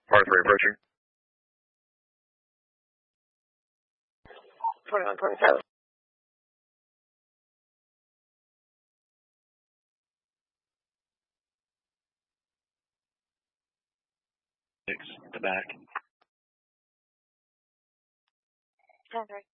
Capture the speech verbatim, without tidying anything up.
Par three approaching. twenty-one twenty-seven. Six, the back. ten three.